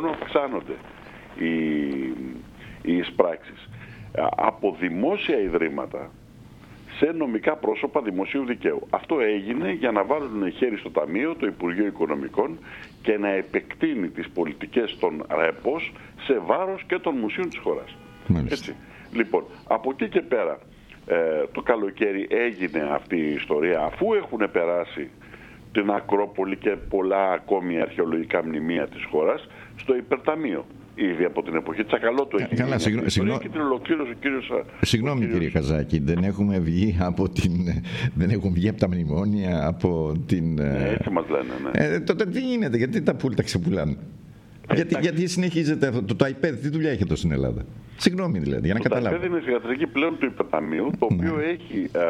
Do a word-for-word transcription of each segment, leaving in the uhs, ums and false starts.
χρόνο αυξάνονται οι, οι εισπράξεις από δημόσια ιδρύματα σε νομικά πρόσωπα δημοσίου δικαίου. Αυτό έγινε για να βάλουν χέρι στο Ταμείο, το Υπουργείο Οικονομικών, και να επεκτείνει τις πολιτικές των ΡΕΠΟΣ σε βάρος και των μουσείων της χώρας. Έτσι. Λοιπόν, από εκεί και πέρα, ε, το καλοκαίρι έγινε αυτή η ιστορία, αφού έχουν περάσει την Ακρόπολη και πολλά ακόμη αρχαιολογικά μνημεία της χώρας, στο Υπερταμείο. Ήδη από την εποχή Τσακαλώτου έχει Καλά, συγγνώ, συγγνώ, και την ολοκλήρωσε ο κύριος... Συγγνώμη κύριος... κύριε Καζάκη, δεν έχουμε βγει από την... δεν έχουν βγει από τα μνημόνια, από την... Ναι, έτσι μας λένε, ναι. Ε, τότε τι γίνεται, γιατί τα πουλ τα ξεπουλάνε. Ε, γιατί, γιατί συνεχίζεται αυτό, το, το iPad, τι δουλειά έχει εδώ στην Ελλάδα. Συγγνώμη δηλαδή, για να το καταλάβω. Το iPad είναι θεατρική πλέον του Υπερταμείου, το οποίο ναι. έχει α,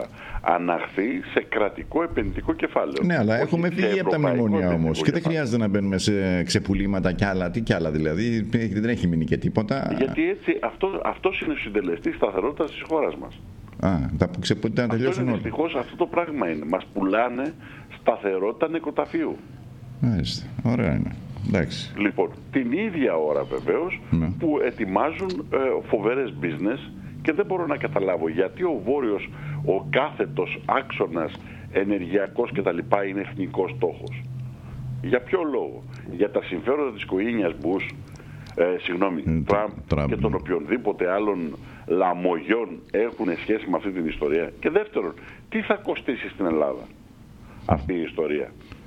αναχθεί σε κρατικό επενδυτικό κεφάλαιο. Ναι, αλλά έχουμε φύγει από τα μνημόνια όμως και δεν χρειάζεται να μπαίνουμε σε ξεπουλήματα κι άλλα. Τι κι άλλα δηλαδή, δεν έχει μείνει και τίποτα. Γιατί έτσι αυτό, αυτός είναι ο συντελεστής σταθερότητας της χώρας μας. Α, τα που ξεπουλάνε να τελειώσουν όλα. Δυστυχώς αυτό το πράγμα είναι. Μας πουλάνε σταθερότητα νεκροταφείου. Μάλιστα, ωραία είναι. Εντάξει. Λοιπόν, την ίδια ώρα βεβαίως ναι. που ετοιμάζουν ε, φοβερές business και δεν μπορώ να καταλάβω γιατί ο βόρειος, ο κάθετος άξονας ενεργειακός κτλ. Είναι εθνικός στόχος. Για ποιο λόγο? Για τα συμφέροντα της οικογένειας Μπούς, ε, συγγνώμη, mm, Τραμπ, Τραμπ και των οποιονδήποτε άλλων λαμογιών έχουν σχέση με αυτή την ιστορία. Και δεύτερον, τι θα κοστίσει στην Ελλάδα αυτή η ιστορία?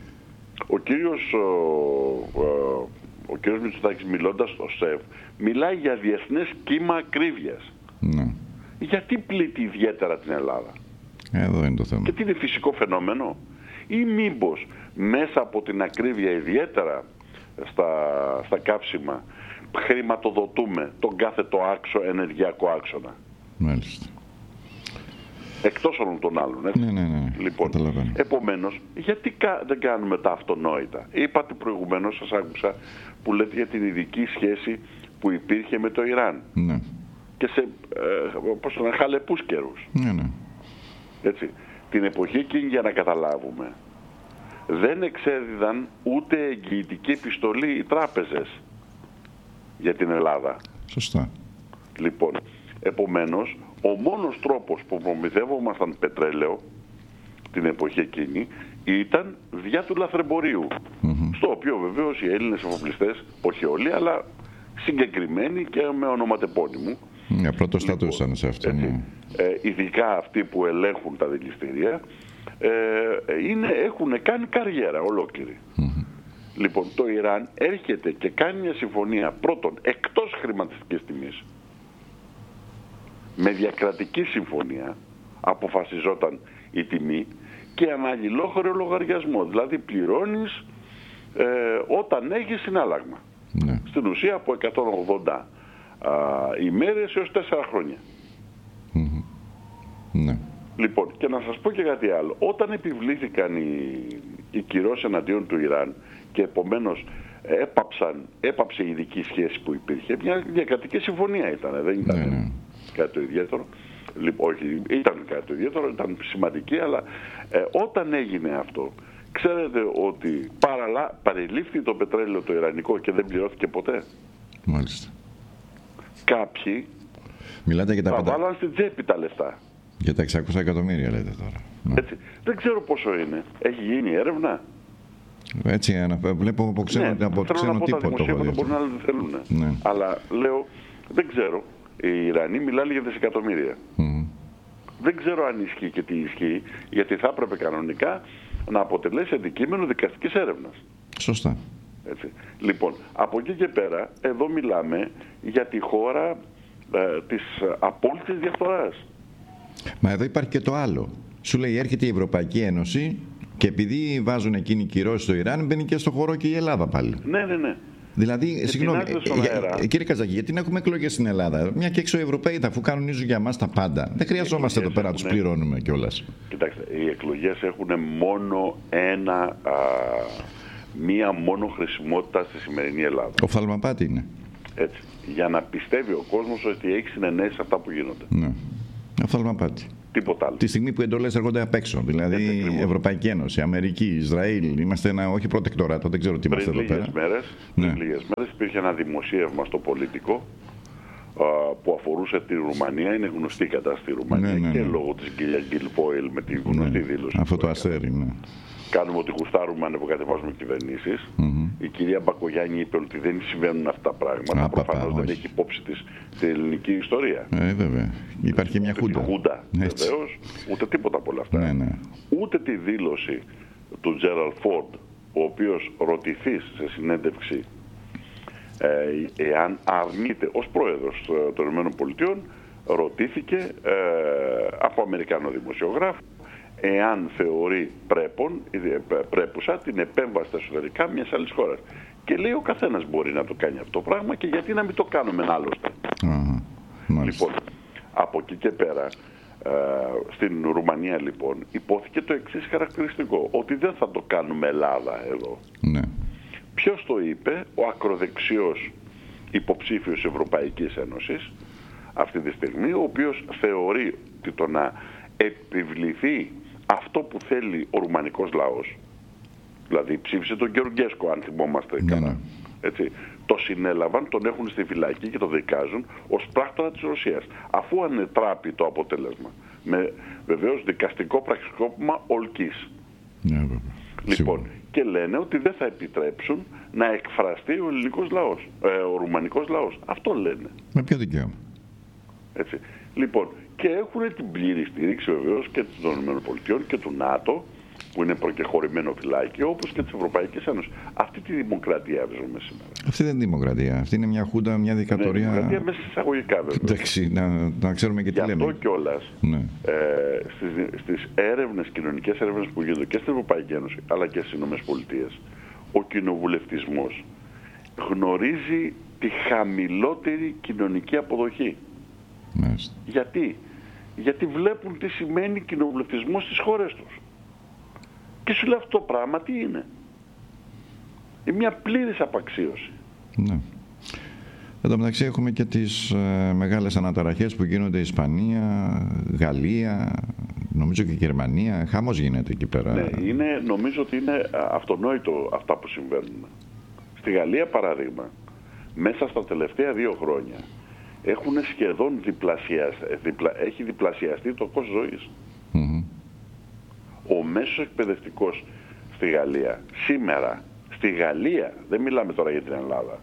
Ο κύριος, ο, ο, ο κύριος Μητσοτάκης, μιλώντας στο ΣΕΒ, μιλάει για διεθνές κύμα ακρίβειας. Ναι. Γιατί πλήττει ιδιαίτερα την Ελλάδα? Εδώ είναι το θέμα. Και τι είναι φυσικό φαινόμενο? Ή μήπως μέσα από την ακρίβεια ιδιαίτερα στα, στα καύσιμα χρηματοδοτούμε τον κάθετο άξο, ενεργειακό άξονα? Μάλιστα. Εκτός όλων των άλλων, έτσι. Ναι, ναι, ναι. Λοιπόν, επομένως, γιατί δεν κάνουμε τα αυτονόητα? Είπατε προηγουμένως, σας άκουσα, που λέτε για την ειδική σχέση που υπήρχε με το Ιράν. Ναι. Και σε, ε, πώς το λένε, χαλεπούς καιρούς. Ναι, ναι. Έτσι. Την εποχή εκείνη, για να καταλάβουμε, δεν εξέδιδαν ούτε εγγυητική επιστολή οι τράπεζες για την Ελλάδα. Σωστά. Λοιπόν, επομένως, ο μόνος τρόπος που προμηθεύομασταν πετρέλαιο την εποχή εκείνη ήταν διά του λαθρεμπορίου. Mm-hmm. Στο οποίο βεβαίως οι Έλληνες εφοπλιστές, όχι όλοι, αλλά συγκεκριμένοι και με ονοματεπώνυμου. Ναι, πρωτοστατούσαν λοιπόν, σε αυτό. Ναι. Ε, ειδικά αυτοί που ελέγχουν τα δηληστήρια, ε, είναι, έχουν κάνει καριέρα ολόκληρη. Mm-hmm. Λοιπόν, το Ιράν έρχεται και κάνει μια συμφωνία πρώτον εκτός χρηματιστικής τιμής. Με διακρατική συμφωνία αποφασιζόταν η τιμή και αναλληλόχωρο λογαριασμό. Δηλαδή πληρώνεις ε, όταν έχεις συνάλλαγμα. Ναι. Στην ουσία από εκατόν ογδόντα α, ημέρες έως τέσσερα χρόνια. Mm-hmm. Ναι. Λοιπόν, και να σας πω και κάτι άλλο. Όταν επιβλήθηκαν οι, οι κυρώσεις εναντίον του Ιράν και επομένως έπαψαν, έπαψε η ειδική σχέση που υπήρχε, μια διακρατική συμφωνία ήταν, δεν ήταν... Ναι, ναι. Κάτι το ιδιαίτερο. Λοιπόν, όχι, ήταν κάτι το ιδιαίτερο, ήταν σημαντική, αλλά ε, όταν έγινε αυτό, ξέρετε ότι παραλά, παρελήφθη το πετρέλαιο το ιρανικό και δεν πληρώθηκε ποτέ. Μάλιστα. Κάποιοι μιλάτε για τα τα πεντα... βάλαν στην τσέπη τα λεφτά. Για τα εξακόσια εκατομμύρια λέτε τώρα. Έτσι. Δεν ξέρω πόσο είναι. Έχει γίνει έρευνα? Έτσι, βλέπω από ξένο, ναι, από ξένο τύπο το δημοσίευματα μπορεί να δεν θέλουν. Ναι. Αλλά λέω, δεν ξέρω. Οι Ιρανοί μιλάνε για δισεκατομμύρια. Mm. Δεν ξέρω αν ισχύει και τι ισχύει, γιατί θα έπρεπε κανονικά να αποτελέσει αντικείμενο δικαστικής έρευνας. Σωστά. Έτσι. Λοιπόν, από εκεί και πέρα, εδώ μιλάμε για τη χώρα ε, της απόλυτης διαφθοράς. Μα εδώ υπάρχει και το άλλο. Σου λέει έρχεται η Ευρωπαϊκή Ένωση και επειδή βάζουν εκείνοι κυρώσεις στο Ιράν, μπαίνει και στο χώρο και η Ελλάδα πάλι. Ναι, ναι, ναι. Δηλαδή, και συγγνώμη, ε, κύριε Καζάκη, γιατί να έχουμε εκλογές στην Ελλάδα? Μια και έξω οι Ευρωπαίοι θα αφού κανονίζουν για μας τα πάντα. Δεν χρειαζόμαστε εδώ πέρα να τους πληρώνουμε κιόλας. Κοιτάξτε, οι εκλογές έχουν μόνο ένα, α, μία μόνο χρησιμότητα στη σημερινή Ελλάδα. Οφθαλμαπάτη είναι. Έτσι. Για να πιστεύει ο κόσμος ότι έχει συνενέσει αυτά που γίνονται. Ναι. Οφθαλμαπάτη. Τίποτα άλλο. Τη στιγμή που οι εντολές έρχονται απ' έξω. Δηλαδή η Ευρωπαϊκή Ένωση, Αμερική, Ισραήλ, είμαστε ένα όχι προτεκτοράτο, δεν ξέρω τι είμαστε πριν εδώ πέρα. Μέρες, ναι. Πριν λίγες μέρες υπήρχε ένα δημοσίευμα στο Πολίτικο που αφορούσε τη Ρουμανία. Είναι γνωστή η κατάσταση στη Ρουμανία, ναι, ναι, ναι. Και λόγω της Γκίλια Γκίλφοιλ με τη γνωστή, ναι, δήλωση. Αυτό το αστέρι, ναι. Κάνουμε ότι γουστάρουμε αν υποκατεβάζουμε κυβερνήσεις. Mm-hmm. Η κυρία Μπακογιάννη είπε ότι δεν συμβαίνουν αυτά τα πράγματα. Προφανώς δεν έχει υπόψη της την ελληνική ιστορία. Ε, βέβαια. Υπάρχει μια χούντα. Χούντα, βεβαίως, ούτε τίποτα από όλα αυτά. Ναι, ναι. Ούτε τη δήλωση του Τζέραλντ Φόρντ, ο οποίος ρωτηθεί σε συνέντευξη ε, εάν αρνείται ως πρόεδρος των ΗΠΑ, ρωτήθηκε ε, από Αμερικάνο δημοσιογράφο εάν θεωρεί πρέπον, πρέπουσα την επέμβαση στα εσωτερικά μιας άλλης χώρας. Και λέει ο καθένας μπορεί να το κάνει αυτό το πράγμα και γιατί να μην το κάνουμε άλλωστε. Uh-huh. Λοιπόν, από εκεί και πέρα, ε, στην Ρουμανία λοιπόν, υπόθηκε το εξής χαρακτηριστικό, ότι δεν θα το κάνουμε Ελλάδα εδώ. Ναι. Ποιος το είπε? Ο ακροδεξιός υποψήφιος Ευρωπαϊκής Ένωσης αυτή τη στιγμή, ο οποίος θεωρεί ότι το να επιβληθεί αυτό που θέλει ο ρουμανικός λαός, δηλαδή ψήφισε τον Γεωργέσκο αν θυμόμαστε ναι, καλά, ναι. Έτσι, το συνέλαβαν, τον έχουν στη φυλακή και το δικάζουν ως πράκτορα της Ρωσίας, αφού ανετράπει το αποτέλεσμα με βεβαίως δικαστικό πραξικόπημα ολκής. Ναι, βέβαια. Λοιπόν, σίγουρα. Και λένε ότι δεν θα επιτρέψουν να εκφραστεί ο ελληνικός λαός, ε, ο ρουμανικός λαός. Αυτό λένε. Με ποιο δικαίωμα? Έτσι. Λοιπόν, και έχουν την πλήρη στήριξη βεβαίως και των ΗΠΑ και του ΝΑΤΟ, που είναι προκεχωρημένο φυλάκιο, όπως και της Ευρωπαϊκής Ένωσης. Αυτή τη δημοκρατία ζούμε σήμερα. Αυτή δεν είναι δημοκρατία. Αυτή είναι μια χούντα, μια δικατορία. Ναι, δημοκρατία μέσα εισαγωγικά βέβαια. Εντάξει, να, να ξέρουμε και τι λέμε. Γι' αυτό κιόλας ναι. ε, στις, στις έρευνες, κοινωνικές έρευνες που γίνονται και στην Ευρωπαϊκή Ένωση, αλλά και στις ΗΠΑ, ο κοινοβουλευτισμός γνωρίζει τη χαμηλότερη κοινωνική αποδοχή. Μάλιστα. Γιατί? Γιατί βλέπουν τι σημαίνει κοινοβουλευτισμός στις χώρες τους. Και σου λέει αυτό το πράγμα τι είναι? Είναι μια πλήρης απαξίωση. Ναι. Εν τω μεταξύ έχουμε και τις ε, μεγάλες αναταραχές που γίνονται Ισπανία, Γαλλία, νομίζω και Γερμανία. Χαμός γίνεται εκεί πέρα. Ναι, είναι, νομίζω ότι είναι αυτονόητο αυτά που συμβαίνουν. Στη Γαλλία παράδειγμα, μέσα στα τελευταία δύο χρόνια έχουν σχεδόν διπλασιαστεί, διπλα, έχει διπλασιαστεί το κόστος ζωής. Mm-hmm. Ο μέσος εκπαιδευτικός στη Γαλλία, σήμερα, στη Γαλλία, δεν μιλάμε τώρα για την Ελλάδα,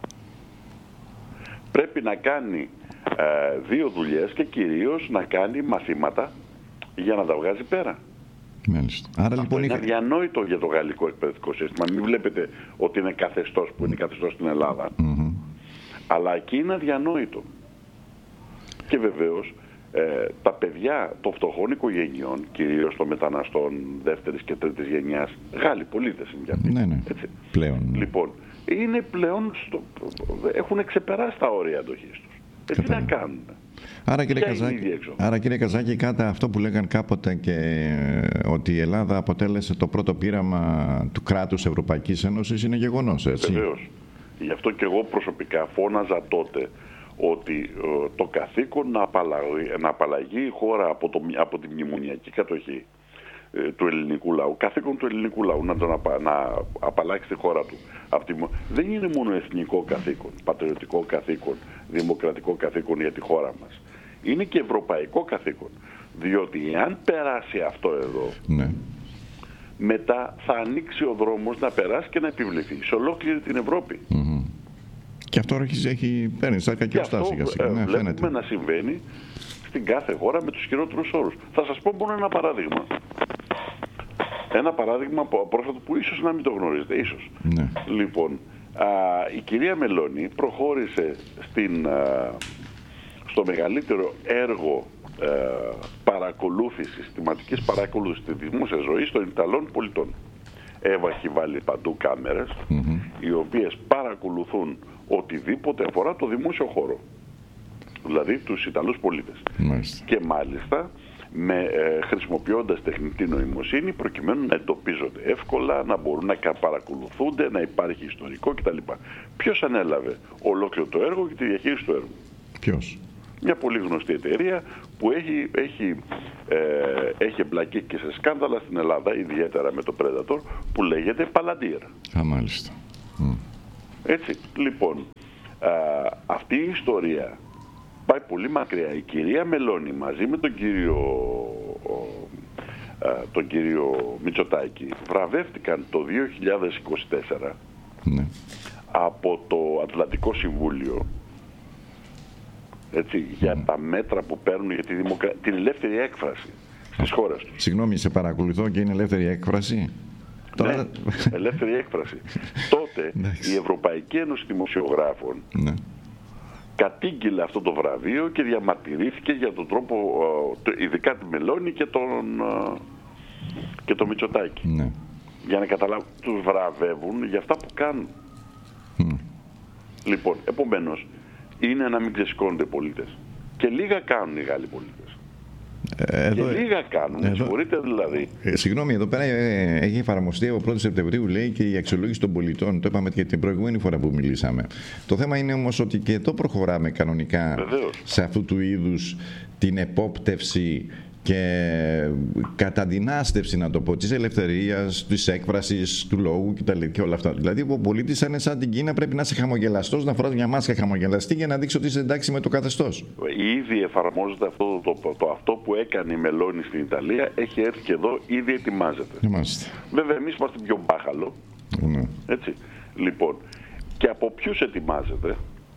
πρέπει να κάνει ε, δύο δουλειές και κυρίως να κάνει μαθήματα για να τα βγάζει πέρα. Μάλιστα. Άρα, αυτό λοιπόν, είναι είχα... αδιανόητο για το γαλλικό εκπαιδευτικό σύστημα. Μην βλέπετε ότι είναι καθεστώς που είναι καθεστώς στην Ελλάδα. Mm-hmm. Αλλά εκεί είναι αδιανόητο. Και βεβαίως ε, τα παιδιά των φτωχών οικογενειών, κυρίως των μεταναστών δεύτερης και τρίτης γενιάς, Γάλλοι πολίτες είναι για αυτοί. Ναι, ναι. Έτσι. Πλέον. Λοιπόν, είναι πλέον στο, έχουν ξεπεράσει τα όρια αντοχής τους. Ε, τι να κάνουν? Άρα κύριε, Καζάκη, άρα κύριε Καζάκη, κάτα αυτό που λέγαν κάποτε και ότι η Ελλάδα αποτέλεσε το πρώτο πείραμα του κράτους Ευρωπαϊκής Ένωσης είναι γεγονός, έτσι? Βεβαίως. Γι' αυτό και εγώ προσωπικά φώναζα τότε ότι ε, το καθήκον να απαλλαγεί, να απαλλαγεί η χώρα από, το, από τη μνημονιακή κατοχή ε, του ελληνικού λαού, καθήκον του ελληνικού λαού να, τον απα, να απαλλάξει τη χώρα του. Από τη, δεν είναι μόνο εθνικό καθήκον, πατριωτικό καθήκον, δημοκρατικό καθήκον για τη χώρα μας. Είναι και ευρωπαϊκό καθήκον. Διότι αν περάσει αυτό εδώ, ναι, μετά θα ανοίξει ο δρόμος να περάσει και να επιβληθεί σε ολόκληρη την Ευρώπη. Mm-hmm. Και αυτό έχει, έχει παίρνει σάρκα και οστά σιγά σιγά. Ναι, βλέπουμε φαίνεται να συμβαίνει στην κάθε χώρα με τους χειρότερους όρους. Θα σας πω μόνο ένα παράδειγμα. Ένα παράδειγμα πρόσφατο που ίσως να μην το γνωρίζετε. Ίσως. Ναι. Λοιπόν, α, η κυρία Μελώνη προχώρησε στην, α, στο μεγαλύτερο έργο α, παρακολούθησης, συστηματικής παρακολούθησης της δημόσιας ζωής των Ιταλών πολιτών. Έχει βάλει παντού κάμερες, mm-hmm, οι οποίες παρακολουθούν οτιδήποτε αφορά το δημόσιο χώρο, δηλαδή τους Ιταλούς πολίτες. Μάλιστα. Και μάλιστα με, ε, χρησιμοποιώντας τεχνητή νοημοσύνη προκειμένου να εντοπίζονται εύκολα, να μπορούν να παρακολουθούνται, να υπάρχει ιστορικό κτλ. Ποιος ανέλαβε ολόκληρο το έργο και τη διαχείριση του έργου? Ποιος? Μια πολύ γνωστή εταιρεία που έχει, έχει, ε, έχει εμπλακεί και σε σκάνδαλα στην Ελλάδα, ιδιαίτερα με το Predator, που λέγεται Palantir. Α, μάλιστα. Mm. Έτσι, λοιπόν, α, αυτή η ιστορία πάει πολύ μακριά. Η κυρία Μελώνη μαζί με τον κύριο, α, τον κύριο Μητσοτάκη βραβεύτηκαν το δύο χιλιάδες είκοσι τέσσερα ναι. από το Ατλαντικό Συμβούλιο, έτσι, mm. για τα μέτρα που παίρνουν για τη δημοκρα... την ελεύθερη έκφραση στις χώρες τους. Συγγνώμη, σε παρακολουθώ, και είναι ελεύθερη έκφραση. Ναι, ελεύθερη έκφραση. Τότε η Ευρωπαϊκή Ένωση Δημοσιογράφων ναι. κατήγγειλε αυτό το βραβείο και διαμαρτυρήθηκε για τον τρόπο, ειδικά τη Μελώνη και τον, και τον Μητσοτάκη. Ναι. Για να καταλάβουν, τους βραβεύουν για αυτά που κάνουν. Mm. Λοιπόν, επομένως, είναι να μην ξεσηκώνονται οι πολίτες. Και λίγα κάνουν οι Γάλλοι πολίτες. Εδώ, και λίγα κάνουν, εδώ, συγχωρείτε δηλαδή. Ε, συγγνώμη, εδώ πέρα ε, έχει εφαρμοστεί από πρώτη Σεπτεμβρίου, λέει, και η αξιολόγηση των πολιτών. Το είπαμε και την προηγούμενη φορά που μιλήσαμε. Το θέμα είναι όμως ότι και εδώ προχωράμε κανονικά. Βεβαίως. Σε αυτού του είδους την επόπτευση και καταδυνάστευση, να το πω, της ελευθερίας, της έκφρασης, του λόγου και όλα αυτά. Δηλαδή, ο πολίτης, σαν, σαν την Κίνα, πρέπει να είσαι χαμογελαστός, να φοράς μια μάσκα χαμογελαστή για να δείξει ότι είσαι εντάξει με το καθεστώς. Ήδη εφαρμόζεται αυτό, το, το, το, αυτό που έκανε η Μελώνη στην Ιταλία, έχει έρθει και εδώ, ήδη ετοιμάζεται. Είμαστε. Βέβαια, εμείς είμαστε πιο μπάχαλο. Ναι. Έτσι. Λοιπόν, και από ποιους ετοιμάζεται?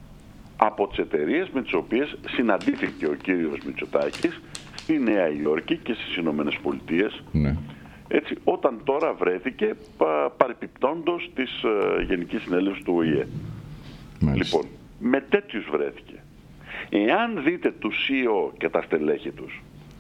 Από τις εταιρείες με τις οποίες συναντήθηκε ο κύριος Μητσοτάκης στη Νέα Υόρκη και στις Ηνωμένες Πολιτείες, ναι. έτσι, όταν τώρα βρέθηκε πα, παρεπιπτόντος της uh, Γενικής Συνέλευσης του Ο Η Ε. Μάλιστα. Λοιπόν, με τέτοιους βρέθηκε. Εάν δείτε τους σι ι ο και τα στελέχη τους,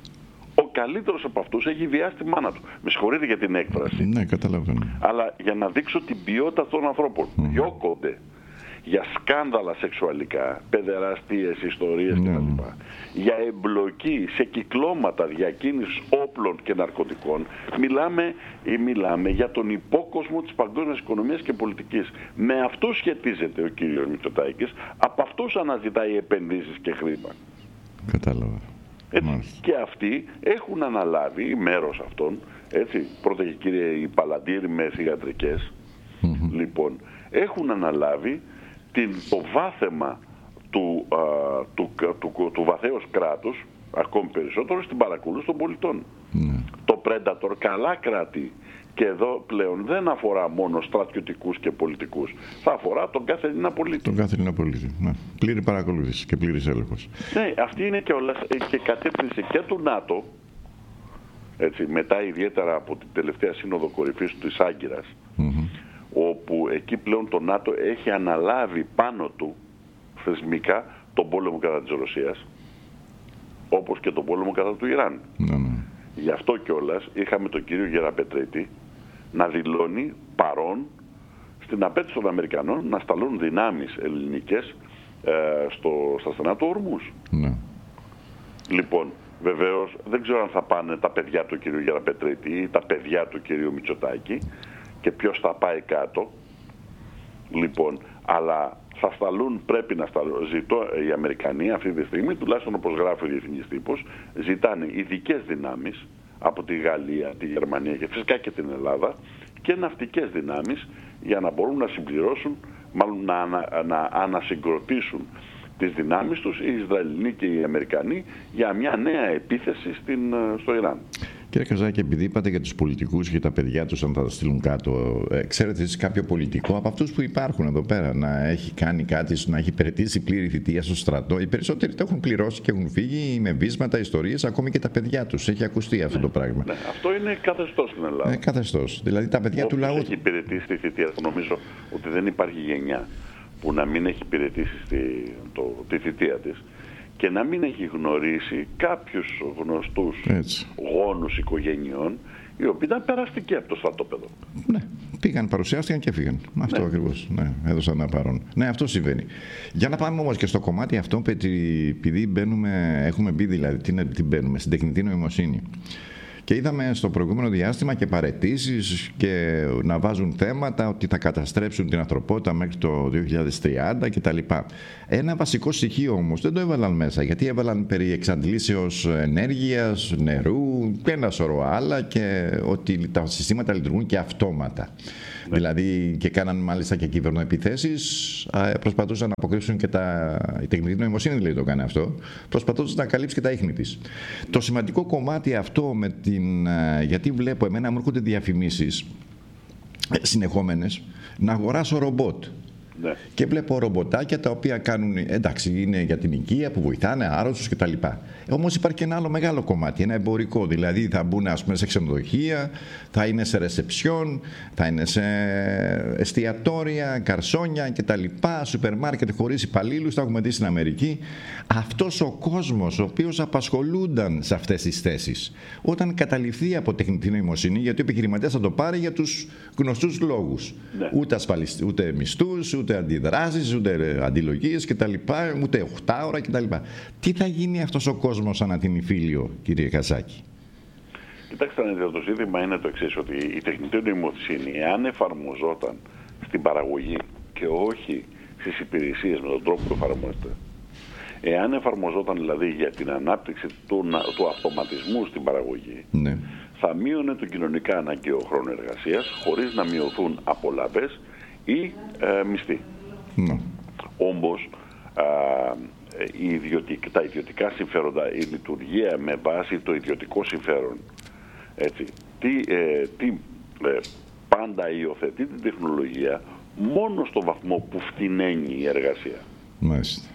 ο καλύτερος από αυτούς έχει βιάσει τη μάνα του. Με συγχωρείτε για την έκφραση. Ναι, καταλαβαίνω. Αλλά για να δείξω την ποιότητα των ανθρώπων. Mm. Διώκονται για σκάνδαλα σεξουαλικά, παιδεραστίες, ιστορίες ναι. κτλ. Για εμπλοκή σε κυκλώματα διακίνησης όπλων και ναρκωτικών. Μιλάμε, ή μιλάμε για τον υπόκοσμο της παγκόσμιας οικονομίας και πολιτικής. Με αυτό σχετίζεται ο κύριος Μητσοτάκης, από αυτούς αναζητάει επενδύσεις και χρήμα. Κατάλαβα. Έτσι, και αυτοί έχουν αναλάβει μέρος αυτών, έτσι, πρώτα και κύριε οι Παλαντήροι με θυγατρικές, mm-hmm. λοιπόν, έχουν αναλάβει την, το βάθεμα του, α, του, του, του, του βαθέως κράτους, ακόμη περισσότερο, στην παρακολούθηση των πολιτών. Mm. Το Predator καλά κράτη, και εδώ πλέον δεν αφορά μόνο στρατιωτικούς και πολιτικούς, θα αφορά τον κάθε Έλληνα πολίτη. Τον κάθε Έλληνα πολίτη, ναι. Πλήρη παρακολούθηση και πλήρης έλεγχος. Ναι, αυτή είναι και, όλας, και κατεύθυνση και του ΝΑΤΟ, έτσι, μετά ιδιαίτερα από την τελευταία σύνοδο κορυφής της Άγκυρας, mm-hmm. όπου εκεί πλέον το ΝΑΤΟ έχει αναλάβει πάνω του θεσμικά τον πόλεμο κατά της Ρωσίας, όπως και τον πόλεμο κατά του Ιράν. Ναι, ναι. Γι' αυτό κιόλας είχαμε τον κύριο Γεραπετρίτη να δηλώνει παρόν στην απέτηση των Αμερικανών να σταλούν δυνάμεις ελληνικές ε, στο, στα στενά του Ορμούς. Ναι. Λοιπόν, βεβαίως δεν ξέρω αν θα πάνε τα παιδιά του κύριου Γεραπετρίτη ή τα παιδιά του κύριου Μητσοτάκη και ποιος θα πάει κάτω. Λοιπόν, αλλά θα σταλούν, πρέπει να σταλούν, ζητώ, οι Αμερικανοί αυτή τη στιγμή, τουλάχιστον όπως γράφει ο διεθνής τύπος, ζητάνε ειδικές δυνάμεις από τη Γαλλία, τη Γερμανία και φυσικά και την Ελλάδα και ναυτικές δυνάμεις για να μπορούν να συμπληρώσουν, μάλλον να, να, να ανασυγκροτήσουν τις δυνάμεις τους οι Ισραηλινοί και οι Αμερικανοί για μια νέα επίθεση στην, στο Ιράν. Κύριε Καζάκη, επειδή είπατε για τους πολιτικούς και τα παιδιά τους αν θα τα στείλουν κάτω, ε, ξέρετε εσείς κάποιο πολιτικό από αυτούς που υπάρχουν εδώ πέρα να έχει κάνει κάτι, να έχει υπηρετήσει πλήρη θητεία στο στρατό? Οι περισσότεροι το έχουν πληρώσει και έχουν φύγει με βίσματα, ιστορίες, ακόμη και τα παιδιά τους. Έχει ακουστεί αυτό ναι, το πράγμα. Ναι, αυτό είναι καθεστώς στην Ελλάδα. Ε, καθεστώς. Δηλαδή τα παιδιά Όπως του λαού. Έχει υπηρετήσει τη θητεία. Νομίζω ότι δεν υπάρχει γενιά που να μην έχει υπηρετήσει στη, το, τη θητεία της και να μην έχει γνωρίσει κάποιους γνωστούς Έτσι. γόνους οικογενειών οι οποίοι ήταν περαστικοί από το στρατόπεδο. Ναι, πήγαν, παρουσιάστηκαν και φύγαν. Αυτό ναι. ακριβώς. Ναι, έδωσαν ένα παρόν. Ναι, αυτό συμβαίνει. Για να πάμε όμως και στο κομμάτι αυτό, επειδή μπαίνουμε, έχουμε μπει δηλαδή, τι, τι μπαίνουμε, στην τεχνητή νοημοσύνη. Και είδαμε στο προηγούμενο διάστημα και παραιτήσεις και να βάζουν θέματα ότι θα καταστρέψουν την ανθρωπότητα μέχρι το δύο χιλιάδες τριάντα κτλ. Ένα βασικό στοιχείο όμως δεν το έβαλαν μέσα, γιατί έβαλαν περί εξαντλήσεως ενέργειας, νερού και ένα σωρό άλλα, και ότι τα συστήματα λειτουργούν και αυτόματα. Ναι. Δηλαδή, και κάναν μάλιστα και κυβερνοεπιθέσεις, προσπαθούσαν να αποκρύψουν και τα... η τεχνητή νοημοσύνη δηλαδή το κάνει αυτό, προσπαθώντας να καλύψει και τα ίχνη της. Ναι. Το σημαντικό κομμάτι αυτό με την... γιατί βλέπω, εμένα μου έρχονται διαφημίσεις συνεχόμενες να αγοράσω ρομπότ. Ναι. Και βλέπω ρομποτάκια τα οποία κάνουν, εντάξει, είναι για την οικία που βοηθάνε άρρωστους κτλ. Όμως υπάρχει και ένα άλλο μεγάλο κομμάτι, ένα εμπορικό. Δηλαδή θα μπουν, ας πούμε, σε ξενοδοχεία, θα είναι σε ρεσεψιόν, θα είναι σε εστιατόρια, καρσόνια κτλ. Σούπερ μάρκετ χωρίς υπαλλήλους, τα έχουμε δει στην Αμερική. Αυτός ο κόσμος, ο οποίος απασχολούνταν σε αυτές τις θέσεις, όταν καταληφθεί από τεχνητή νοημοσύνη, γιατί ο επιχειρηματίας θα το πάρει για τους γνωστούς λόγους. Ναι. Ούτε ασφαλιστή, ούτε μισθούς, ούτε αντιδράσεις, ούτε αντιλογίες κτλ. Ούτε οχτά ώρα κτλ. Τι θα γίνει αυτός ο κόσμος ανά την Ιφίλιο, κύριε Κασάκη? Κοιτάξτε, το ζήτημα είναι το εξής, ότι η τεχνητή νοημοσύνη, εάν εφαρμοζόταν στην παραγωγή και όχι στις υπηρεσίες με τον τρόπο που εφαρμόζεται, εάν εφαρμοζόταν δηλαδή για την ανάπτυξη του, του αυτοματισμού στην παραγωγή, ναι, θα μείωνε τον κοινωνικά αναγκαίο χρόνο εργασίας χωρίς να μειωθούν απολαβές ή ε, μισθή. Ναι. Όμως, α, η ιδιωτικ, τα ιδιωτικά συμφέροντα, η λειτουργία με βάση το ιδιωτικό συμφέρον, έτσι, τι, ε, τι ε, πάντα υιοθετεί την τεχνολογία μόνο στο βαθμό που φτηνένει η εργασία. Μάλιστα.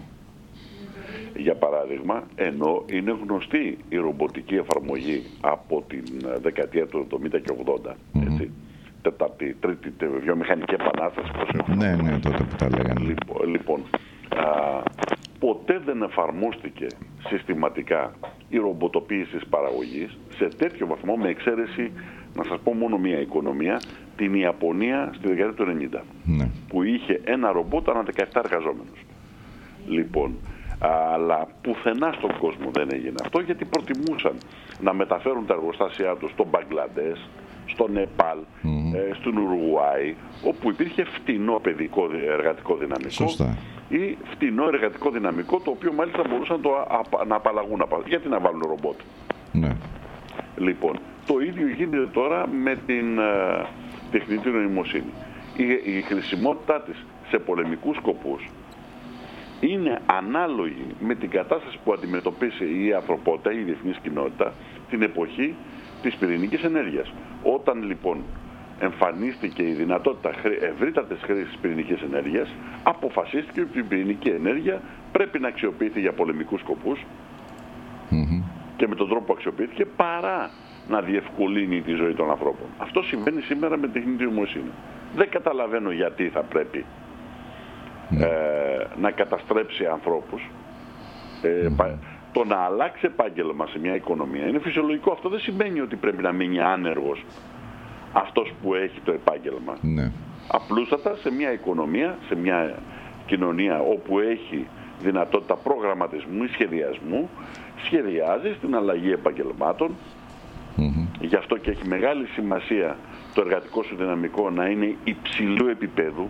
Για παράδειγμα, ενώ είναι γνωστή η ρομποτική εφαρμογή από την δεκαετία του εβδομήντα και ογδόντα, mm-hmm. έτσι, τέταρτη, τρίτη βιομηχανική επανάσταση, πώς έχουμε. Ναι, ναι, τότε που τα λέγανε. Λοιπόν, λοιπόν α, ποτέ δεν εφαρμόστηκε συστηματικά η ρομποτοποίηση της παραγωγής σε τέτοιο βαθμό, με εξαίρεση, να σας πω μόνο μία οικονομία, την Ιαπωνία στη δεκαετία του ενενήντα, ναι, που είχε ένα ρομπότ ανά δεκαεπτά εργαζόμενους. Λοιπόν, αλλά πουθενά στον κόσμο δεν έγινε αυτό, γιατί προτιμούσαν να μεταφέρουν τα εργοστάσια τους στο Μπαγκλαντές, στο Νεπάλ, mm-hmm. ε, στον Ουρουγουάι, όπου υπήρχε φτηνό παιδικό εργατικό δυναμικό. Σωστά. Ή φτηνό εργατικό δυναμικό, το οποίο μάλιστα μπορούσαν να, το α, να απαλλαγούν. Γιατί να βάλουν ρομπότ. Ναι. Λοιπόν, το ίδιο γίνεται τώρα με την ε, τεχνητή νοημοσύνη. Η, η χρησιμότητά της σε πολεμικούς σκοπούς είναι ανάλογη με την κατάσταση που αντιμετωπίσει η ανθρωπότητα, η διεθνής κοινότητα, την εποχή της πυρηνικής ενέργειας. Όταν λοιπόν εμφανίστηκε η δυνατότητα ευρύτατης χρήσης πυρηνικής ενέργειας, αποφασίστηκε ότι η πυρηνική ενέργεια πρέπει να αξιοποιηθεί για πολεμικούς σκοπούς, mm-hmm. και με τον τρόπο που αξιοποιήθηκε, παρά να διευκολύνει τη ζωή των ανθρώπων. Αυτό συμβαίνει σήμερα με την τεχνητή νοημοσύνη. Δεν καταλαβαίνω γιατί θα πρέπει mm. ε, να καταστρέψει ανθρώπους. Ε, mm. πα, το να αλλάξει επάγγελμα σε μια οικονομία είναι φυσιολογικό. Αυτό δεν σημαίνει ότι πρέπει να μείνει άνεργος αυτός που έχει το επάγγελμα. Ναι. Απλούστατα σε μια οικονομία, σε μια κοινωνία όπου έχει δυνατότητα προγραμματισμού ή σχεδιασμού, σχεδιάζει στην αλλαγή επαγγελμάτων. Mm-hmm. Γι' αυτό και έχει μεγάλη σημασία το εργατικό σου δυναμικό να είναι υψηλού επίπεδου.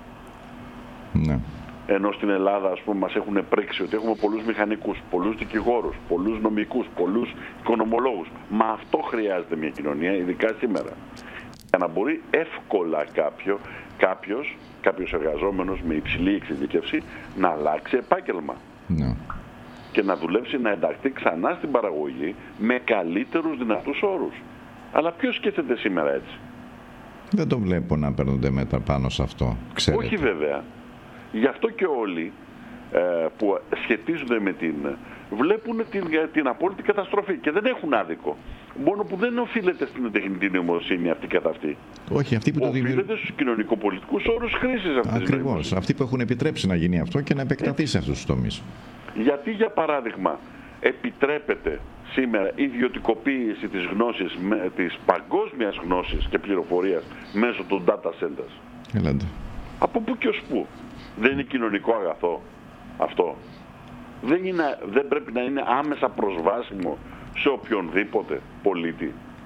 Ναι. Ενώ στην Ελλάδα, ας πούμε, μας έχουν πρίξει ότι έχουμε πολλούς μηχανικούς, πολλούς δικηγόρους, πολλούς νομικούς, πολλούς οικονομολόγους. Μα αυτό χρειάζεται μια κοινωνία, ειδικά σήμερα. Για να μπορεί εύκολα κάποιο, κάποιος, κάποιος εργαζόμενος με υψηλή εξειδικεύση να αλλάξει επάγγελμα. Ναι. Και να δουλέψει, να ενταχθεί ξανά στην παραγωγή με καλύτερους δυνατούς όρους. Αλλά ποιος σκέφτεται σήμερα έτσι? Δεν το βλέπω να παίρνονται μέτρα πάνω σε αυτό, ξέρετε. Όχι βέβαια. Γι' αυτό και όλοι ε, που σχετίζονται με την... βλέπουν την, την απόλυτη καταστροφή και δεν έχουν άδικο. Μόνο που δεν οφείλεται στην τεχνητή νοημοσύνη αυτή καθ' αυτή. Όχι, αυτοί που το δημιουργούν. Οφείλεται στους κοινωνικοπολιτικούς όρους χρήσης αυτής. Ακριβώς. Αυτοί που έχουν επιτρέψει να γίνει αυτό και να επεκταθεί ε. σε αυτούς τους τομείς. Γιατί, για παράδειγμα, επιτρέπεται σήμερα η ιδιωτικοποίηση της γνώσης, της παγκόσμιας γνώσης και πληροφορίας μέσω των data centers? Ελάτε. Από πού και ως πού? Δεν είναι κοινωνικό αγαθό αυτό? Δεν, είναι, δεν πρέπει να είναι άμεσα προσβάσιμο σε οποιονδήποτε πολίτη?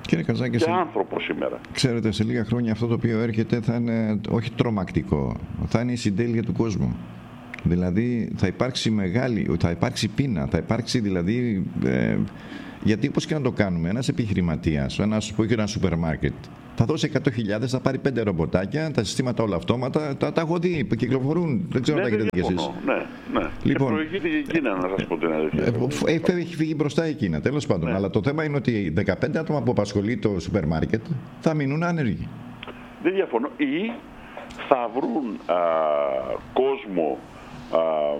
Κύριε Καζάκη, και σε... άνθρωπο σήμερα. Ξέρετε, σε λίγα χρόνια αυτό το οποίο έρχεται θα είναι όχι τρομακτικό, θα είναι η συντέλεια του κόσμου. Δηλαδή θα υπάρξει μεγάλη, θα υπάρξει πείνα, θα υπάρξει δηλαδή... Ε, γιατί όπως και να το κάνουμε, ένας επιχειρηματίας, ένας που έχει ένα σούπερ μάρκετ, θα δώσει εκατό χιλιάδες, θα πάρει πέντε ρομποτάκια, τα συστήματα όλα αυτόματα, τα, τα έχω δει, κυκλοφορούν, δεν ξέρω αν ναι, τα έχετε δει εσείς. Ναι, ναι. Λοιπόν, και προηγείται και η Κίνα, να σας πω την αλήθεια. Ε, έχει φύγει μπροστά η Κίνα, τέλος πάντων. Ναι. Αλλά το θέμα είναι ότι δεκαπέντε άτομα που απασχολεί το σούπερ μάρκετ θα μείνουν άνεργοι. Δεν διαφωνώ. Ή θα βρουν α, κόσμο α,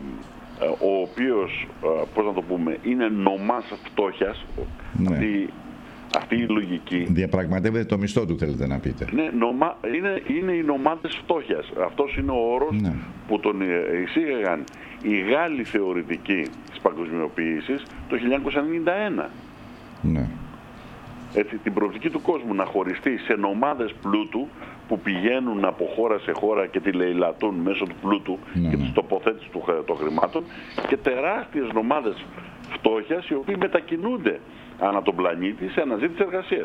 ο οποίος, πώς να το πούμε, είναι νομάς φτώχειας, ναι. αυτή, αυτή η λογική. Διαπραγματεύεται το μισθό του, θέλετε να πείτε. Ναι, νομα, είναι, είναι οι νομάδες φτώχειας. Αυτός είναι ο όρος, ναι. που τον εισήγαγαν οι Γάλλοι θεωρητικοί της παγκοσμιοποίησης το χίλια εννιακόσια ενενήντα ένα. Ναι. Έτσι, την προοπτική του κόσμου να χωριστεί σε νομάδες πλούτου που πηγαίνουν από χώρα σε χώρα και τη λαιλατούν μέσω του πλούτου, ναι, και της τοποθέτησης των χρημάτων, και τεράστιες νομάδες φτώχειας οι οποίοι μετακινούνται ανά τον πλανήτη σε αναζήτηση εργασίας.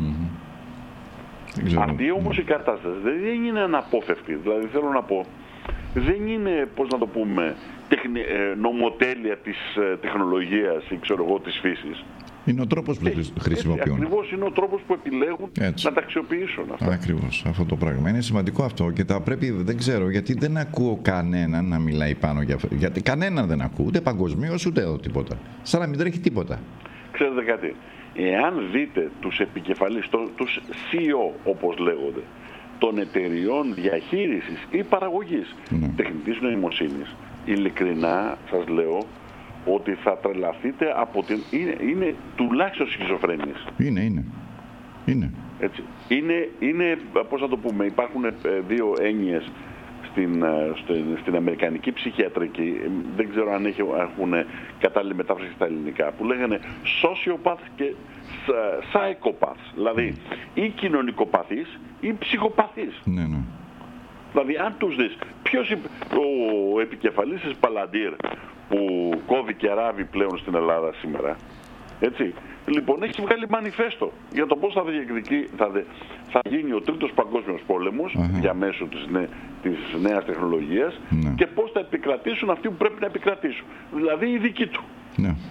Mm-hmm. Αυτή όμως η κατάσταση δεν είναι αναπόφευκτη. Δηλαδή θέλω να πω, δεν είναι, πώς να το πούμε, τεχνη, ε, νομοτέλεια της ε, τεχνολογίας ή ξέρω εγώ της φύσης. Είναι ο τρόπος που χρησιμοποιούν. Ακριβώς είναι ο τρόπος που επιλέγουν έτσι να τα αξιοποιήσουν αυτά. Ακριβώς αυτό το πράγμα. Είναι σημαντικό αυτό και θα πρέπει, δεν ξέρω, γιατί δεν ακούω κανέναν να μιλάει πάνω για αυτό. Γιατί κανέναν δεν ακούω, ούτε παγκοσμίως ούτε εδώ τίποτα. Σαν να μην τρέχει τίποτα. Ξέρετε κάτι, εάν δείτε τους επικεφαλείς, τους σι ι ο όπως λέγονται, των εταιριών διαχείρισης ή παραγωγής ναι. τεχνητής νοημοσύνης, ειλικρινά σας λέω ότι θα τρελαθείτε από την... Είναι, είναι τουλάχιστον σχιζοφρένειες. Είναι, είναι. Είναι. Έτσι. Είναι, είναι, πώς να το πούμε, υπάρχουν δύο έννοιες στην, στην, στην αμερικανική ψυχιατρική, δεν ξέρω αν έχει, έχουν κατάλληλη μετάφραση στα ελληνικά, που λέγανε sociopath και psychopath, δηλαδή ή κοινωνικοπαθής ή ψυχοπαθής. Ναι, ναι. Δηλαδή αν τους δεις, ποιος ο επικεφαλής της Παλαντήρ που κόβει και ράβει πλέον στην Ελλάδα σήμερα, έτσι, λοιπόν έχει βγάλει μανιφέστο για το πώς θα, διεκδικεί, θα, δε, θα γίνει ο τρίτος παγκόσμιος πόλεμος uh-huh. για μέσω της, νέ, της νέας τεχνολογίας uh-huh. και πώς θα επικρατήσουν αυτοί που πρέπει να επικρατήσουν, δηλαδή οι δικοί του. Ναι. Uh-huh.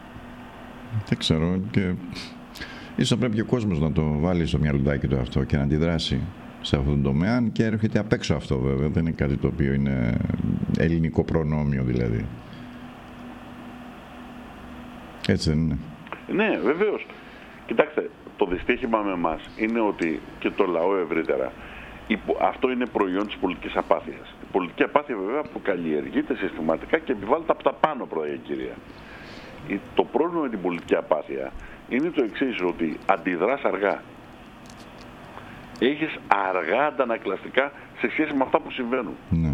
Δεν ξέρω, και ίσως πρέπει και ο κόσμος να το βάλει στο μυαλουδάκι του αυτό και να αντιδράσει σε αυτόν τον τομέα, και έρχεται απ' έξω αυτό βέβαια, δεν είναι κάτι το οποίο είναι ελληνικό προνόμιο δηλαδή. Έτσι δεν είναι? Ναι, βεβαίως. Κοιτάξτε, το δυστύχημα με εμάς είναι ότι, και το λαό ευρύτερα, αυτό είναι προϊόν της πολιτικής απάθειας. Η πολιτική απάθεια βέβαια που καλλιεργείται συστηματικά και επιβάλλεται από τα πάνω, πρώτα κυρία. Το πρόβλημα με την πολιτική απάθεια είναι το εξής, ότι αντιδράς αργά. Έχεις αργά αντανακλαστικά σε σχέση με αυτά που συμβαίνουν. Ναι.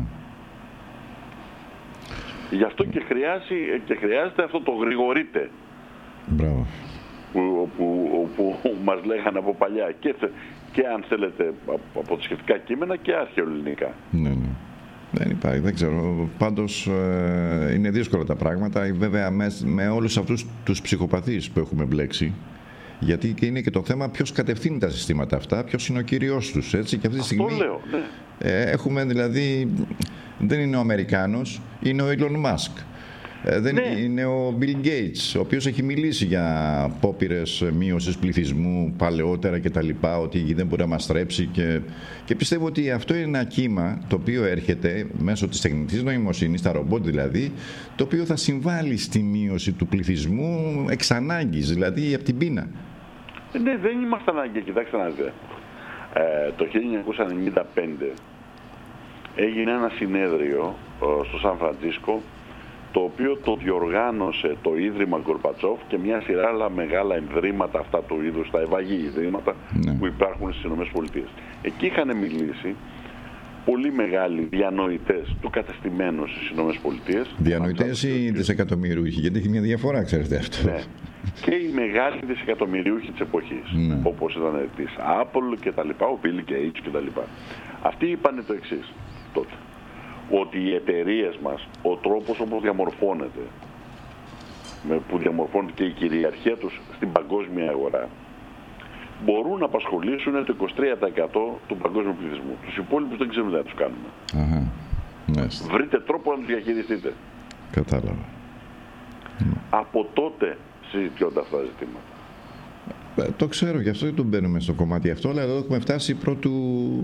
Γι' αυτό και, χρειάζει, και χρειάζεται αυτό το γρηγορείτε. Μπράβο. Που, που, που μας λέγανε από παλιά και, και αν θέλετε από τα σχετικά κείμενα και αρχαιοελληνικά. Ναι, ναι. Δεν υπάρχει, δεν ξέρω. Πάντως ε, είναι δύσκολα τα πράγματα. Βέβαια με, με όλους αυτούς τους ψυχοπαθείς που έχουμε μπλέξει, γιατί και είναι και το θέμα ποιος κατευθύνει τα συστήματα αυτά, ποιος είναι ο κύριος τους, έτσι, και αυτή τη στιγμή αυτό λέω, ναι. ε, έχουμε δηλαδή, δεν είναι ο Αμερικάνος, είναι ο Elon Musk. Ε, δεν ναι. είναι ο Bill Gates, ο οποίος έχει μιλήσει για απόπειρες μείωσης πληθυσμού παλαιότερα και τα λοιπά, ότι δεν μπορεί να μας στρέψει, και, και πιστεύω ότι αυτό είναι ένα κύμα το οποίο έρχεται μέσω της τεχνητής νοημοσύνης, τα ρομπότ δηλαδή, το οποίο θα συμβάλλει στη μείωση του πληθυσμού εξ ανάγκης, δηλαδή από την πείνα. Ναι, δεν είμαστε ανάγκη, κοιτάξτε να δείτε. Ε, το χίλια εννιακόσια ενενήντα πέντε έγινε ένα συνέδριο ε, στο Σαν Φραντζίσκο, το οποίο το διοργάνωσε το Ίδρυμα Γκορμπατσόφ και μια σειρά άλλα μεγάλα ιδρύματα αυτά του είδους, τα ευαγή ιδρύματα ναι. που υπάρχουν στις ΗΠΑ. Εκεί είχαν μιλήσει πολύ μεγάλοι διανοητές του κατεστημένου στις ΗΠΑ. Διανοητές ή δισεκατομμυριούχοι, γιατί έχει μια διαφορά, ξέρετε αυτό. Ναι. Και οι μεγάλοι δισεκατομμυριούχοι της εποχής, ναι. όπως ήταν της Apple και τα λοιπά, ο Bill Gates και τα λοιπά. Αυτοί είπαν το εξής τότε, ότι οι εταιρείες μας, ο τρόπος όπως διαμορφώνεται, που διαμορφώνεται και η κυριαρχία τους στην παγκόσμια αγορά, μπορούν να απασχολήσουν το είκοσι τρία τοις εκατό του παγκόσμιου πληθυσμού. Τους υπόλοιπους δεν ξέρουμε να τους κάνουμε. Αχα. Βρείτε τρόπο να τους διαχειριστείτε. Κατάλαβα. Από τότε συζητιόνται αυτά τα ζητήματα. Ε, το ξέρω, γι' αυτό δεν τον μπαίνουμε στο κομμάτι αυτό, αλλά εδώ έχουμε φτάσει πρώτου...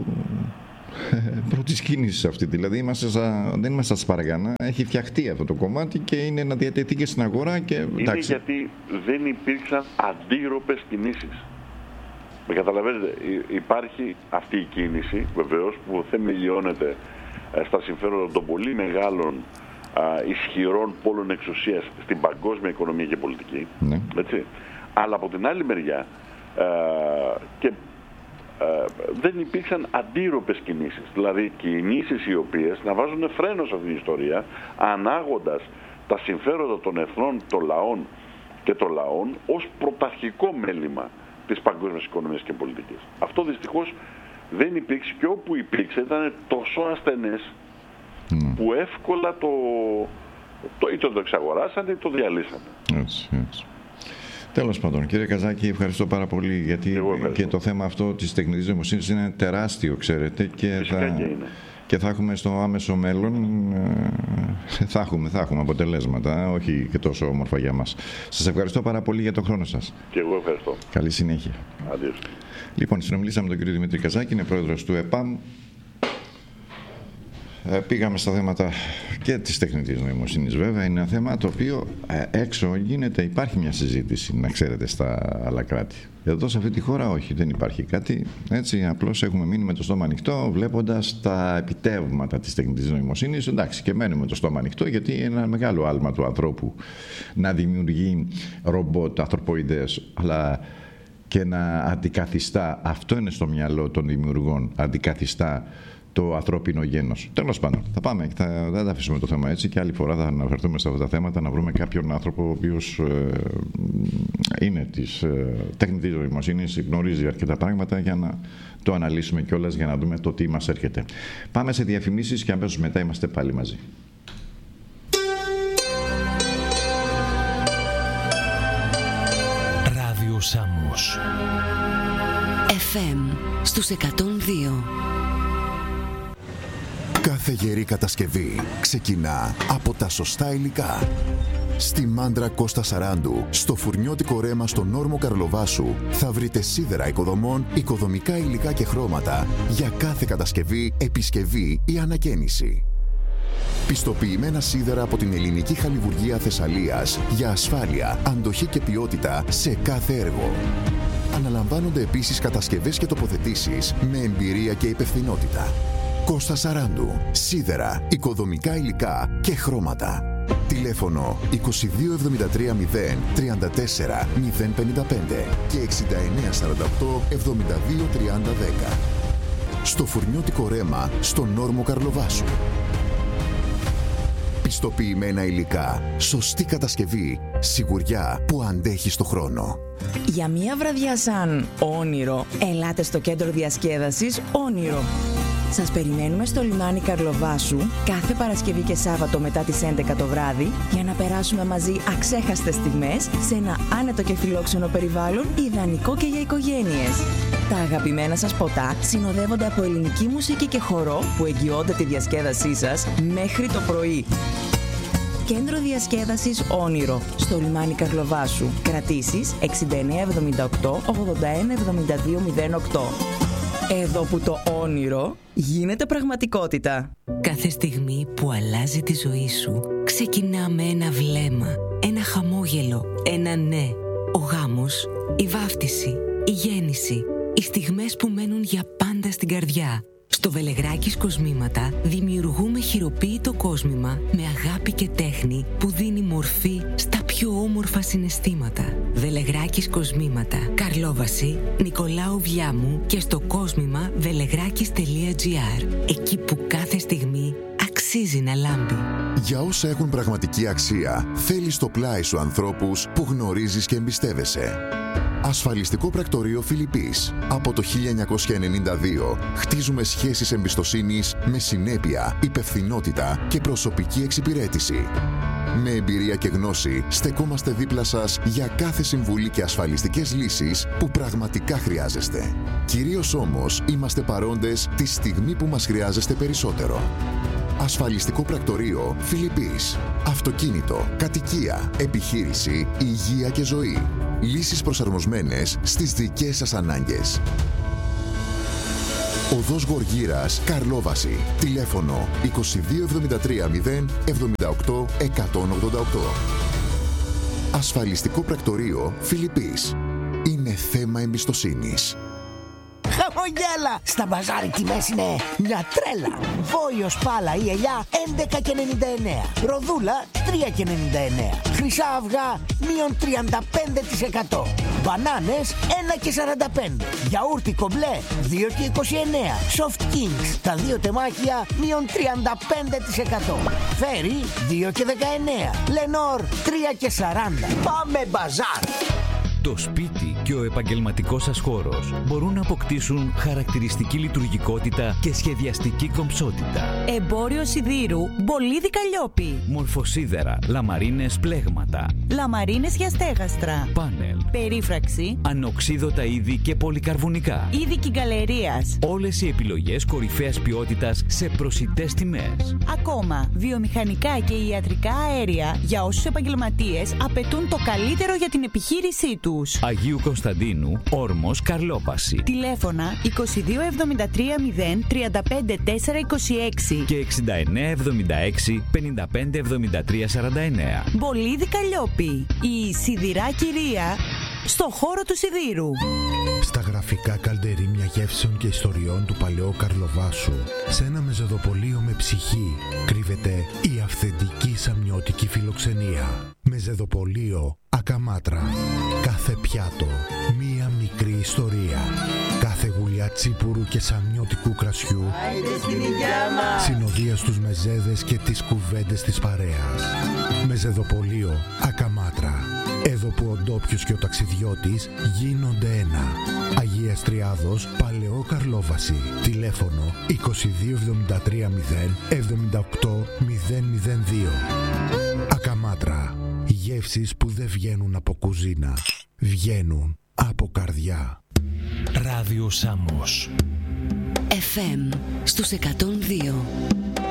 πρώτης κίνησης αυτή. Δηλαδή είμαστε στα... δεν είμαστε στα σπαργανά. Έχει φτιαχτεί αυτό το κομμάτι και είναι να διατεθεί και στην αγορά. Και... είναι εντάξει. Γιατί δεν υπήρξαν αντίρροπες κινήσεις. Με καταλαβαίνετε, υπάρχει αυτή η κίνηση βεβαίως που θεμελιώνεται στα συμφέροντα των πολύ μεγάλων α, ισχυρών πόλων εξουσίας στην παγκόσμια οικονομία και πολιτική. Ναι. Έτσι. Αλλά από την άλλη μεριά α, και α, δεν υπήρξαν αντίρροπες κινήσεις. Δηλαδή κινήσεις οι οποίες να βάζουν φρένο σε αυτή την ιστορία, ανάγοντας τα συμφέροντα των εθνών, των λαών και των λαών ως πρωταρχικό μέλημα της παγκόσμιας οικονομίας και πολιτικής. Αυτό δυστυχώς δεν υπήρξε, και όπου υπήρξε ήταν τόσο ασθενές mm. που εύκολα το, το είτε το εξαγοράσανε είτε το διαλύσανε. Έτσι, έτσι. Τέλος πάντων, κύριε Καζάκη, ευχαριστώ πάρα πολύ, γιατί και το θέμα αυτό της τεχνητής νοημοσύνης είναι τεράστιο, ξέρετε, και θα, και, και θα έχουμε στο άμεσο μέλλον θα έχουμε, θα έχουμε αποτελέσματα, όχι και τόσο όμορφα για μας. Σας ευχαριστώ πάρα πολύ για τον χρόνο σας. Και εγώ ευχαριστώ. Καλή συνέχεια. Αντίος. Λοιπόν, συνομιλήσαμε με τον κύριο Δημήτρη Καζάκη, είναι πρόεδρος του ΕΠΑΜ. Πήγαμε στα θέματα και της τεχνητής νοημοσύνης, βέβαια. Είναι ένα θέμα το οποίο έξω γίνεται, υπάρχει μια συζήτηση, να ξέρετε, στα άλλα κράτη. Εδώ σε αυτή τη χώρα όχι, δεν υπάρχει κάτι. Έτσι, απλώς έχουμε μείνει με το στόμα ανοιχτό, βλέποντας τα επιτεύγματα της τεχνητής νοημοσύνης. Εντάξει, και μένουμε με το στόμα ανοιχτό, γιατί είναι ένα μεγάλο άλμα του ανθρώπου να δημιουργεί ρομπότ ανθρωποειδές, αλλά και να αντικαθιστά, αυτό είναι στο μυαλό των δημιουργών, αντικαθιστά το ανθρώπινο γένος. Τέλος πάντων, θα πάμε, θα, δεν θα αφήσουμε το θέμα έτσι, και άλλη φορά θα αναφερθούμε σε αυτά τα θέματα, να βρούμε κάποιον άνθρωπο ο οποίος ε, είναι της ε, τεχνητής νοημοσύνης, γνωρίζει αρκετά πράγματα για να το αναλύσουμε κιόλας, για να δούμε το τι μας έρχεται. Πάμε σε διαφημίσεις και αμέσως μετά είμαστε πάλι μαζί. Ράδιο Σάμος εφ εμ στους εκατόν δύο. Κάθε γερή κατασκευή ξεκινά από τα σωστά υλικά. Στη Μάντρα Κώστα Σαράντου, στο φουρνιώτικο ρέμα στον Όρμο Καρλοβάσου, θα βρείτε σίδερα οικοδομών, οικοδομικά υλικά και χρώματα για κάθε κατασκευή, επισκευή ή ανακαίνιση. Πιστοποιημένα σίδερα από την ελληνική χαλιβουργία Θεσσαλίας για ασφάλεια, αντοχή και ποιότητα σε κάθε έργο. Αναλαμβάνονται επίσης κατασκευές και τοποθετήσεις με εμπειρία και υπευθυνότητα. Κώστα Σαράντου. Σίδερα, οικοδομικά υλικά και χρώματα. Τηλέφωνο είκοσι δύο εβδομήντα τρία μηδέν τριάντα τέσσερα μηδέν πενήντα πέντε και εξήντα εννέα σαράντα οκτώ εβδομήντα δύο τριάντα δέκα. Στο φουρνιώτικο ρέμα στον Όρμο Καρλοβάσου. Πιστοποιημένα υλικά, σωστή κατασκευή, σιγουριά που αντέχει στο χρόνο. Για μία βραδιά σαν όνειρο, ελάτε στο κέντρο διασκέδασης Όνειρο. Σας περιμένουμε στο λιμάνι Καρλοβάσου κάθε Παρασκευή και Σάββατο μετά τις έντεκα το βράδυ για να περάσουμε μαζί αξέχαστες στιγμές σε ένα άνετο και φιλόξενο περιβάλλον ιδανικό και για οικογένειες. Τα αγαπημένα σας ποτά συνοδεύονται από ελληνική μουσική και χορό που εγγυώνται τη διασκέδασή σας μέχρι το πρωί. Κέντρο διασκέδασης Όνειρο, στο λιμάνι Καρλοβάσου. Κρατήσεις εξήντα εννέα εβδομήντα οκτώ ογδόντα ένα εβδομήντα δύο μηδέν οκτώ. Εδώ που το όνειρο γίνεται πραγματικότητα. Κάθε στιγμή που αλλάζει τη ζωή σου ξεκινά με ένα βλέμμα, ένα χαμόγελο, ένα ναι. Ο γάμος, η βάφτιση, η γέννηση, οι στιγμές που μένουν για πάντα στην καρδιά. Στο Βελεγράκης Κοσμήματα δημιουργούμε χειροποίητο κόσμημα με αγάπη και τέχνη που δίνει μορφή στα πιο όμορφα συναισθήματα. Βελεγράκης Κοσμήματα, Καρλόβαση, Νικολάου Βιάμου και στο κόσμημα βελεγράκης τελεία τζι άρ. Εκεί που κάθε στιγμή αξίζει να λάμπει. Για όσα έχουν πραγματική αξία, θέλεις στο πλάι σου ανθρώπους που γνωρίζεις και εμπιστεύεσαι. Ασφαλιστικό πρακτορείο Φιλιππής. Από το χίλια εννιακόσια ενενήντα δύο χτίζουμε σχέσεις εμπιστοσύνης με συνέπεια, υπευθυνότητα και προσωπική εξυπηρέτηση. Με εμπειρία και γνώση στεκόμαστε δίπλα σας για κάθε συμβουλή και ασφαλιστικές λύσεις που πραγματικά χρειάζεστε. Κυρίως όμως είμαστε παρόντες τη στιγμή που μας χρειάζεστε περισσότερο. Ασφαλιστικό πρακτορείο Φιλιππής. Αυτοκίνητο, κατοικία, επιχείρηση, υγεία και ζωή. Λύσεις προσαρμοσμένες στις δικές σας ανάγκες. Οδός Γοργύρας, Καρλόβαση. Τηλέφωνο είκοσι δύο εβδομήντα τρία μηδέν εβδομήντα οκτώ εκατόν ογδόντα οκτώ. Ασφαλιστικό πρακτορείο Φιλιππής. Είναι θέμα εμπιστοσύνης. Χαμογέλα! Στα μπαζάρ οι τιμές είναι μια τρέλα. Βόλιος πάλα ή ελιά έντεκα και ενενήντα εννέα. Ροδούλα τρία και ενενήντα εννέα. Χρυσά αυγά μείον τριάντα πέντε τοις εκατό. Μπανάνες ένα και σαράντα πέντε. Γιαούρτι κομπλέ δύο και είκοσι εννέα. Soft Kings τα δύο τεμάχια μείον τριάντα πέντε τοις εκατό. Φέρι δύο και δεκαεννέα. Λενόρ τρία και σαράντα. Πάμε μπαζάρ! Το σπίτι και ο επαγγελματικός σας χώρος μπορούν να αποκτήσουν χαρακτηριστική λειτουργικότητα και σχεδιαστική κομψότητα. Εμπόριο σιδήρου Μπολίδι Καλλιόπη. Μορφοσίδερα, λαμαρίνες πλέγματα. Λαμαρίνες για στέγαστρα. Πάνελ. Περίφραξη. Ανοξίδωτα είδη και πολυκαρβουνικά. Είδη κυγκαλερίας. Όλες οι επιλογές κορυφαίας ποιότητας σε προσιτές τιμές. Ακόμα, βιομηχανικά και ιατρικά αέρια για όσους επαγγελματίες απαιτούν το καλύτερο για την επιχείρησή τους. Αγίου Κωνσταντίνου, Όρμος, Καρλόπαση. Τηλέφωνα είκοσι δύο εβδομήντα τρία μηδέν τριάντα πέντε τέσσερα είκοσι έξι και εξήντα εννέα εβδομήντα έξι πενήντα πέντε εβδομήντα τρία σαράντα εννέα. Μπολίδι Καλλιόπη. Η σιδηρά κυρία στο χώρο του σιδήρου. Στα γραφικά καλντερίμια γεύσεων και ιστοριών του παλαιού Καρλοβάσου, σε ένα μεζεδοπολείο με ψυχή, κρύβεται η αυθεντική σαμιώτικη φιλοξενία. Μεζεδοπολείο Ακαμάτρα. Κάθε πιάτο, μία μικρή ιστορία. Κάθε γουλιά τσίπουρου και σαμιώτικου κρασιού συνοδεία στους μεζέδες και τις κουβέντες της παρέας. Μεζεδοπολείο Ακαμάτρα. Εδώ που ο ντόπιος και ο ταξιδιώτης γίνονται ένα. Αγίας Τριάδος, Παλαιό Καρλόβαση. Τηλέφωνο είκοσι δύο εβδομήντα τρία μηδέν εβδομήντα οκτώ μηδέν μηδέν δύο. Ακαμάτρα. Γεύσεις που δεν βγαίνουν από κουζίνα. Βγαίνουν από καρδιά. Ράδιο Σάμος. εφ εμ στους εκατόν δύο.